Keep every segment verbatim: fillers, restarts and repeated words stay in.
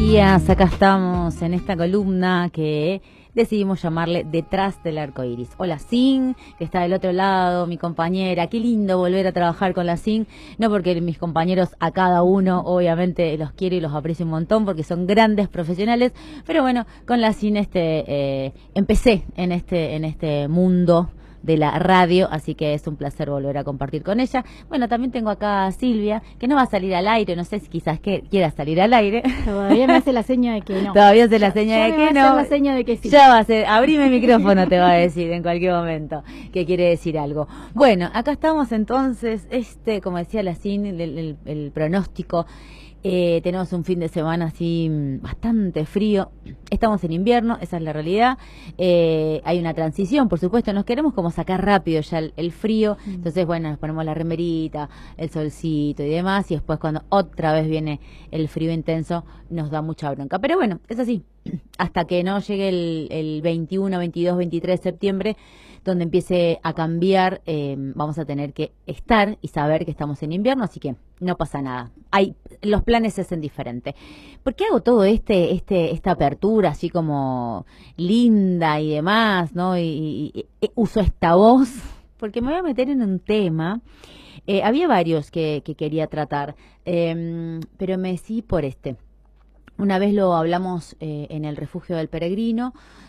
días, acá estamos en esta columna que decidimos llamarle Detrás del Arco Iris. Hola Sin, que está del otro lado, mi compañera, qué lindo volver a trabajar con la Sin, no porque mis compañeros a cada uno obviamente los quiero y los aprecio un montón porque son grandes profesionales, pero bueno, con la Sin este, eh, empecé en este, en este mundo de la radio, así que es un placer volver a compartir con ella. Bueno, también tengo acá a Silvia, que no va a salir al aire, no sé si quizás que quiera salir al aire. Todavía me hace la seña de que no. Todavía hace la seña ya de me que va no. A hacer la seña de que sí. Ya va a ser, abrime el micrófono, te va a decir en cualquier momento que quiere decir algo. Bueno, acá estamos entonces, este, como decía la Cin, el, el, el pronóstico. Eh, tenemos un fin de semana así bastante frío. Estamos en invierno, esa es la realidad. Eh, hay una transición, por supuesto. Nos queremos como sacar rápido ya el, el frío. Mm. Entonces, bueno, nos ponemos la remerita, el solcito y demás. Y después cuando otra vez viene el frío intenso, nos da mucha bronca. Pero bueno, es así. Hasta que no llegue el, el veintiuno, veintidós, veintitrés de septiembre, donde empiece a cambiar, eh, vamos a tener que estar y saber que estamos en invierno, así que no pasa nada. Hay, los planes se hacen diferentes. ¿Por qué hago todo este, este, esta apertura así como linda y demás, ¿no? Y, y, y uso esta voz, porque me voy a meter en un tema. Eh, había varios que, que quería tratar, eh, pero me decidí por este. Una vez lo hablamos eh, en el Refugio del Peregrino,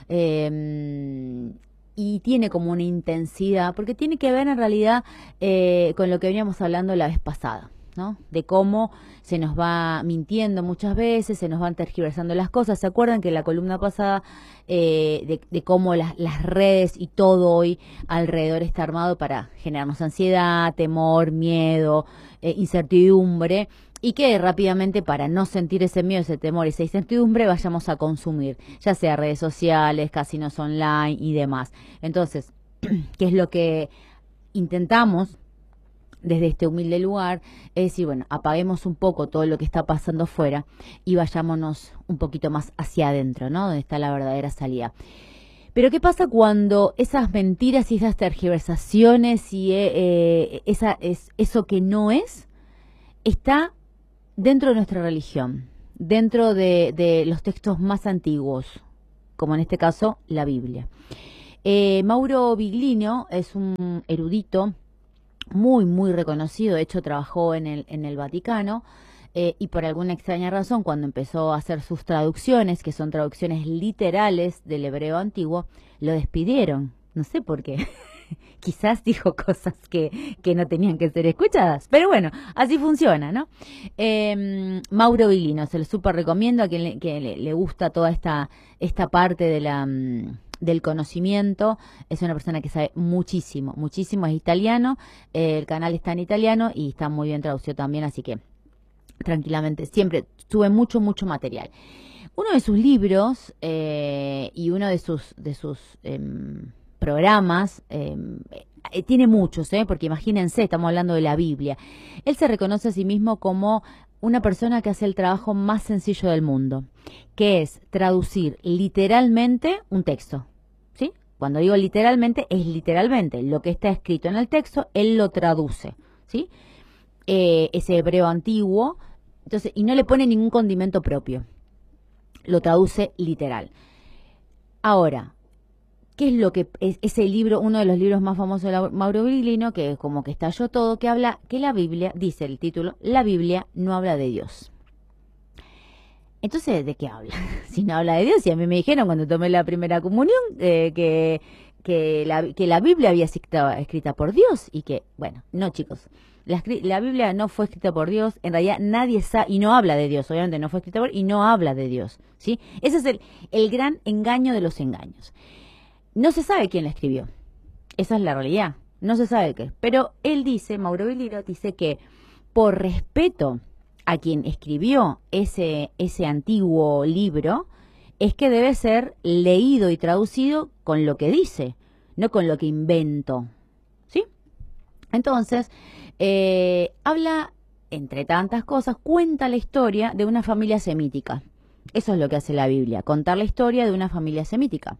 eh, y tiene como una intensidad, porque tiene que ver en realidad eh, con lo que veníamos hablando la vez pasada, ¿no? De cómo se nos va mintiendo muchas veces, se nos van tergiversando las cosas. ¿Se acuerdan que la columna pasada eh, de, de cómo las, las redes y todo hoy alrededor está armado para generarnos ansiedad, temor, miedo, eh, incertidumbre? Y que rápidamente, para no sentir ese miedo, ese temor, esa incertidumbre, vayamos a consumir, ya sea redes sociales, casinos online y demás. Entonces, ¿qué es lo que intentamos desde este humilde lugar? Es decir, bueno, apaguemos un poco todo lo que está pasando fuera y vayámonos un poquito más hacia adentro, ¿no? Donde está la verdadera salida. Pero ¿qué pasa cuando esas mentiras y esas tergiversaciones y eh, eh, esa, es, eso que no es, está dentro de nuestra religión, dentro de, de los textos más antiguos, como en este caso la Biblia? Eh, Mauro Biglino es un erudito muy, muy reconocido. De hecho trabajó en el, en el Vaticano, eh, y por alguna extraña razón, cuando empezó a hacer sus traducciones, que son traducciones literales del hebreo antiguo, lo despidieron. No sé por qué. Quizás dijo cosas que, que no tenían que ser escuchadas. Pero bueno, así funciona, ¿no? Eh, Mauro Biglino, se lo súper recomiendo a quien le, que le, le gusta toda esta, esta parte de la, del conocimiento. Es una persona que sabe muchísimo, muchísimo. Es italiano, eh, el canal está en italiano y está muy bien traducido también, así que tranquilamente, siempre sube mucho, mucho material. Uno de sus libros eh, y uno de sus... De sus eh, programas, eh, eh, tiene muchos, eh, porque imagínense, estamos hablando de la Biblia. Él se reconoce a sí mismo como una persona que hace el trabajo más sencillo del mundo, que es traducir literalmente un texto, ¿sí? Cuando digo literalmente, es literalmente lo que está escrito en el texto, él lo traduce, ¿sí? Eh, ese hebreo antiguo, entonces, y no le pone ningún condimento propio, lo traduce literal. Ahora, ¿qué es lo que es ese libro, uno de los libros más famosos de Mauro Biglino, que como que estalló todo, que habla que la Biblia, dice el título, la Biblia no habla de Dios? Entonces, ¿de qué habla? Si no habla de Dios, y a mí me dijeron cuando tomé la primera comunión eh, que, que, la, que la Biblia había sido escrita por Dios y que, bueno, no chicos, la, la Biblia no fue escrita por Dios, en realidad nadie sabe, y no habla de Dios, obviamente no fue escrita por, y no habla de Dios, ¿sí? Ese es el, el gran engaño de los engaños. No se sabe quién la escribió. Esa es la realidad. No se sabe qué. Pero él dice, Mauro Biglino dice que por respeto a quien escribió ese, ese antiguo libro, es que debe ser leído y traducido con lo que dice, no con lo que invento. ¿Sí? Entonces, eh, habla, entre tantas cosas, cuenta la historia de una familia semítica. Eso es lo que hace la Biblia, contar la historia de una familia semítica.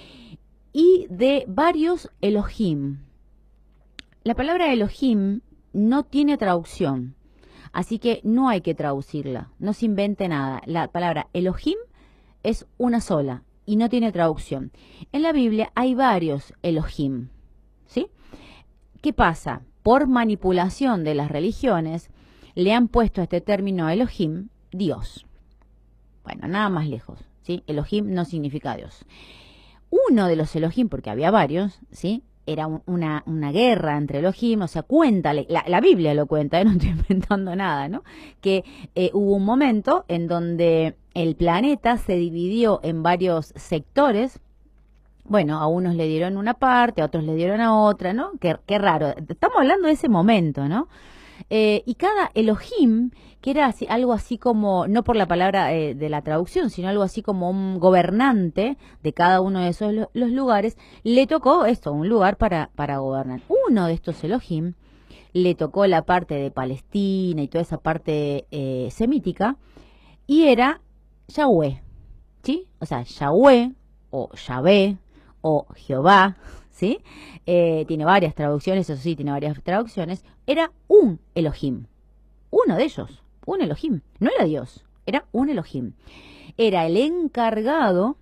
Y de varios Elohim. La palabra Elohim no tiene traducción. Así que no hay que traducirla, no se invente nada. La palabra Elohim es una sola y no tiene traducción. En la Biblia hay varios Elohim, ¿sí? ¿Qué pasa? Por manipulación de las religiones, le han puesto a este término Elohim, Dios. Bueno, nada más lejos, ¿sí? Elohim no significa Dios. Uno de los Elohim, porque había varios, ¿sí? Era un, una, una guerra entre Elohim, o sea, cuéntale, la, la Biblia lo cuenta, ¿eh? No estoy inventando nada, ¿no? Que eh, hubo un momento en donde el planeta se dividió en varios sectores. Bueno, a unos le dieron una parte, a otros le dieron a otra, ¿no? Qué, qué raro. Estamos hablando de ese momento, ¿no? Eh, y cada Elohim, que era así, algo así como, no por la palabra eh, de la traducción, sino algo así como un gobernante de cada uno de esos lo, los lugares, le tocó esto, un lugar para, para gobernar. Uno de estos Elohim le tocó la parte de Palestina y toda esa parte eh, semítica, y era Yahweh, ¿sí? O sea, Yahweh o Yahvé o Jehová, ¿sí? Eh, tiene varias traducciones, eso sí, tiene varias traducciones. Era un Elohim, uno de ellos, un Elohim. No era Dios, era un Elohim. Era el encargado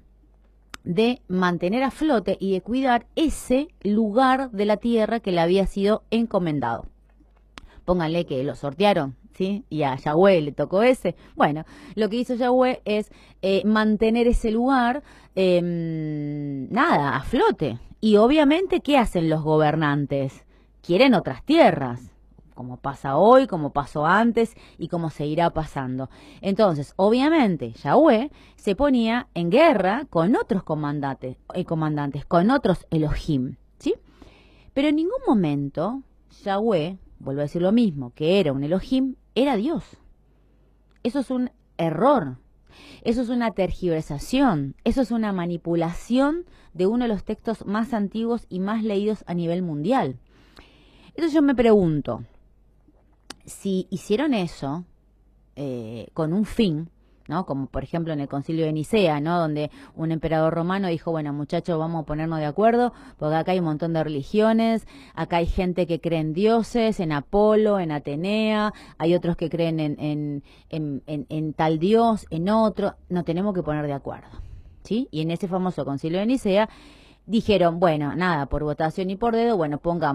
de mantener a flote y de cuidar ese lugar de la tierra que le había sido encomendado. Pónganle que lo sortearon, ¿sí? Y a Yahweh le tocó ese. Bueno, lo que hizo Yahweh es eh, mantener ese lugar, eh, nada, a flote. Y obviamente, ¿qué hacen los gobernantes? Quieren otras tierras, como pasa hoy, como pasó antes y como seguirá pasando. Entonces, obviamente, Yahweh se ponía en guerra con otros comandantes, eh, comandantes con otros Elohim, ¿sí? Pero en ningún momento Yahweh, vuelvo a decir lo mismo, que era un Elohim, era Dios. Eso es un error. Eso es una tergiversación, eso es una manipulación de uno de los textos más antiguos y más leídos a nivel mundial. Entonces yo me pregunto, si hicieron eso eh, con un fin, ¿no? Como por ejemplo en el Concilio de Nicea, ¿no? Donde un emperador romano dijo, bueno, muchachos, vamos a ponernos de acuerdo, porque acá hay un montón de religiones, acá hay gente que cree en dioses, en Apolo, en Atenea, hay otros que creen en, en, en, en, en tal dios, en otro, nos tenemos que poner de acuerdo, ¿sí? Y en ese famoso Concilio de Nicea dijeron, bueno, nada, por votación y por dedo, bueno, pongamos